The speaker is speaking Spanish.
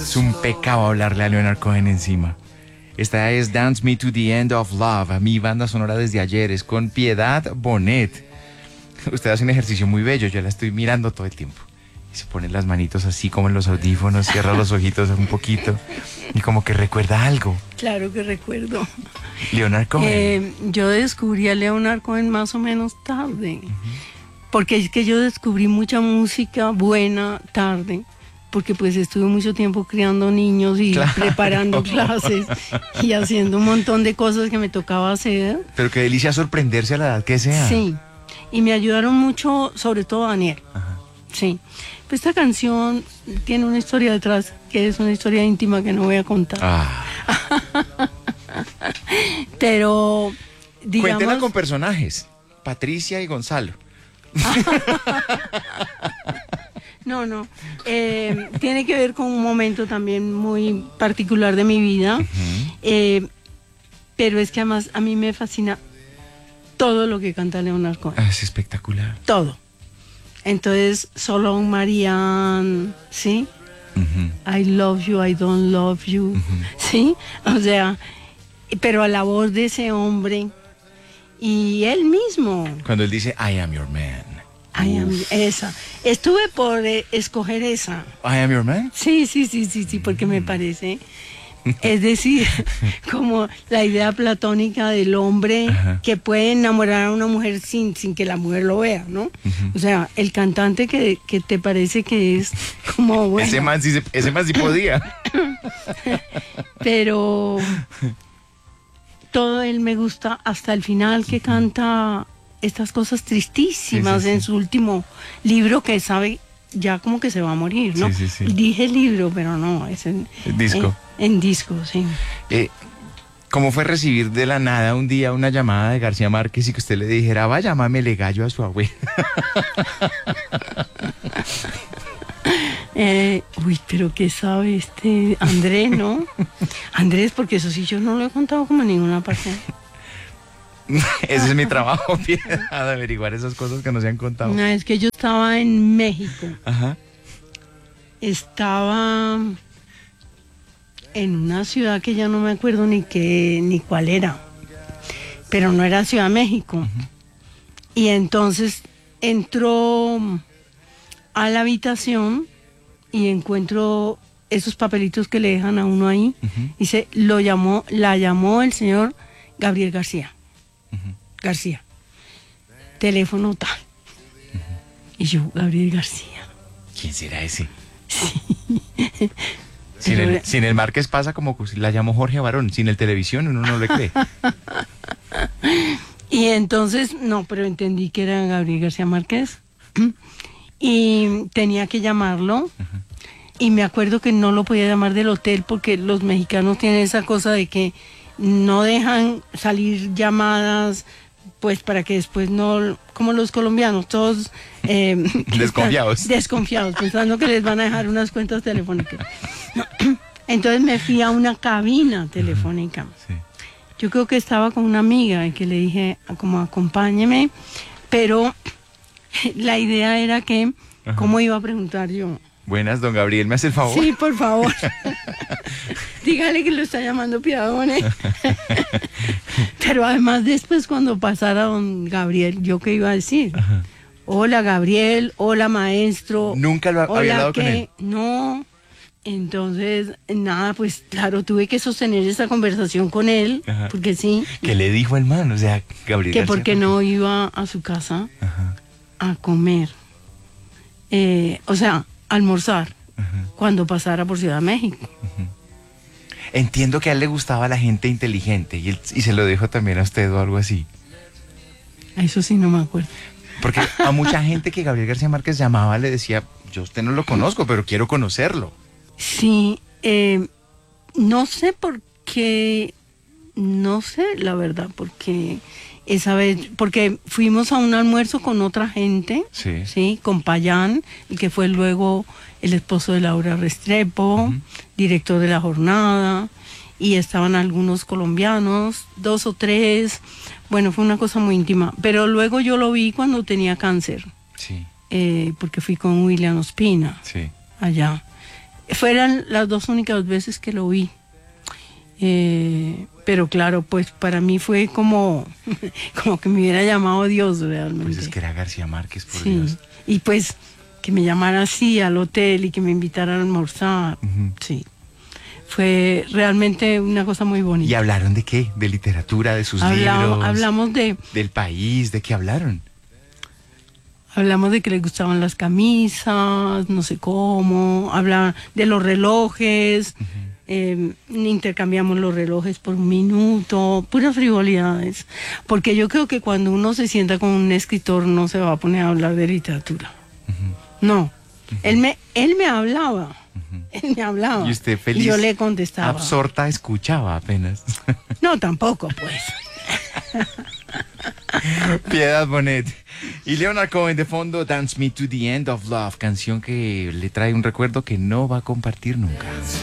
Es un pecado hablarle a Leonard Cohen encima. Esta es Dance Me to the End of Love, mi banda sonora desde ayer, es con Piedad Bonet. Usted hace un ejercicio muy bello, yo la estoy mirando todo el tiempo. Y se pone las manitos así como en los audífonos, cierra los ojitos un poquito y como que recuerda algo. Claro que recuerdo. Leonard Cohen. Yo descubrí a Leonard Cohen más o menos tarde, porque es que yo descubrí mucha música buena tarde, porque pues estuve mucho tiempo criando niños y Claro. Preparando clases y haciendo un montón de cosas que me tocaba hacer. Pero qué delicia sorprenderse a la edad que sea. Sí, y me ayudaron mucho, sobre todo Daniel. Ajá. Sí, pues esta canción tiene una historia detrás, que es una historia íntima que no voy a contar. Ah. Pero, digamos... Cuéntela con personajes, Patricia y Gonzalo. No, tiene que ver con un momento también muy particular de mi vida, pero es que además a mí me fascina todo lo que canta Leonard Cohen, Ah, es espectacular. todo. Entonces, solo Marianne, ¿sí? I love you, I don't love you, ¿sí? O sea, pero a la voz de ese hombre y él mismo. Cuando él dice, I am your man. Esa. Estuve por escoger esa. I am your man. Sí, porque me parece. Es decir, como la idea platónica del hombre que puede enamorar a una mujer sin que la mujer lo vea, ¿no? O sea, el cantante que te parece que es como bueno. Ese man sí podía. Pero todo él me gusta hasta el final que canta estas cosas tristísimas en su último libro que sabe ya como que se va a morir, ¿no? Sí. Dije libro, pero no, es en Disco. En disco, sí. ¿Cómo fue recibir de la nada un día una llamada de García Márquez y que usted le dijera, vaya, mámele gallo a su abuela? Pero ¿qué sabe este Andrés, no? Andrés, porque eso sí yo no lo he contado como en ninguna parte. Ese es mi trabajo, Piedad, de averiguar esas cosas que no se han contado. No, es que yo estaba en México. Ajá. Estaba en una ciudad que ya no me acuerdo ni cuál era, pero no era Ciudad de México. Y entonces entró a la habitación y encuentro esos papelitos que le dejan a uno ahí. Dice, la llamó el señor Gabriel García. García. Teléfono tal. Y yo, Gabriel García. ¿Quién será ese? Sí. Sin el Márquez pasa como si la llamó Jorge Barón. Sin el televisión uno no le cree. Y entonces, no, pero entendí que era Gabriel García Márquez. Y tenía que llamarlo. Y me acuerdo que no lo podía llamar del hotel porque los mexicanos tienen esa cosa de que no dejan salir llamadas, pues para que después no, como los colombianos, todos desconfiados, pensando que les van a dejar unas cuentas telefónicas. Entonces me fui a una cabina telefónica. Sí. Yo creo que estaba con una amiga y que le dije como acompáñeme, pero la idea era que, ¿cómo iba a preguntar yo? Buenas, don Gabriel, ¿me hace el favor? Sí, por favor. Dígale que lo está llamando Piedadone. Pero además después cuando pasara don Gabriel, ¿yo qué iba a decir? Hola Gabriel, hola maestro. ¿Nunca lo había hablado con él? No. Entonces, nada, pues claro, tuve que sostener esa conversación con él, porque sí. ¿Qué le dijo el man? O sea, Gabriel que García porque no iba a su casa a comer. O sea, almorzar cuando pasara por Ciudad de México. Entiendo que a él le gustaba la gente inteligente y se lo dijo también a usted o algo así. Eso sí no me acuerdo. Porque a mucha gente que Gabriel García Márquez llamaba le decía, yo a usted no lo conozco, pero quiero conocerlo. Sí, no sé por qué, no sé la verdad, porque esa vez, porque fuimos a un almuerzo con otra gente, sí, con Payán, que fue luego el esposo de Laura Restrepo, director de La Jornada, y estaban algunos colombianos, 2 o 3, bueno, fue una cosa muy íntima, pero luego yo lo vi cuando tenía cáncer, porque fui con William Ospina, allá. Fueron las 2 únicas veces que lo vi. Pero claro, pues para mí fue como, como que me hubiera llamado Dios realmente. Pues es que era García Márquez, por Sí, Dios. y pues que me llamara así al hotel y que me invitara a almorzar. Ujú. Sí, fue realmente una cosa muy bonita. ¿Y hablaron de qué? ¿De literatura, de sus libros? Hablamos ¿Del país? ¿De qué hablaron? Hablamos de que le gustaban las camisas, no sé cómo, hablaban de los relojes, intercambiamos los relojes por 1 minuto, puras frivolidades. Porque yo creo que cuando uno se sienta con un escritor no se va a poner a hablar de literatura. No, él me hablaba, él me hablaba. Y usted feliz, y yo le contestaba. absorta, escuchaba apenas. No, tampoco, pues. Piedad Bonet. Y Leonard Cohen de fondo, Dance Me to the End of Love, canción que le trae un recuerdo que no va a compartir nunca.